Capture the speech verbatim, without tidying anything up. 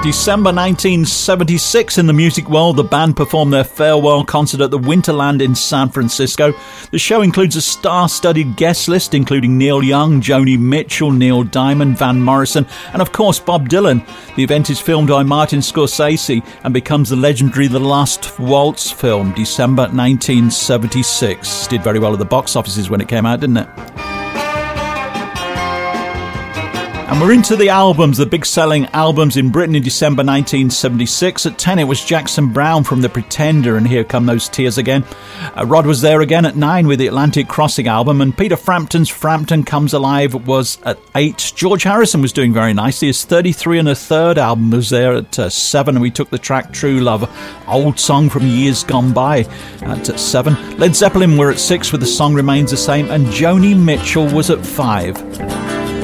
December nineteen seventy-six, in the music world, the band performed their farewell concert at the Winterland in San Francisco. The show includes a star-studded guest list, including Neil Young, Joni Mitchell, Neil Diamond, Van Morrison, and of course Bob Dylan. The event is filmed by Martin Scorsese and becomes the legendary The Last Waltz film, December nineteen seventy-six. Did very well at the box offices when it came out, didn't it? And we're into the albums, the big selling albums in Britain in December nineteen seventy-six. At ten, it was Jackson Browne from The Pretender and Here Come Those Tears Again. Uh, Rod was there again at nine with the Atlantic Crossing album, and Peter Frampton's Frampton Comes Alive was at eight. George Harrison was doing very nicely. His thirty-three and a third album was there at uh, seven, and we took the track True Love, old song from years gone by, at uh, seven. Led Zeppelin were at six with The Song Remains the Same, and Joni Mitchell was at five.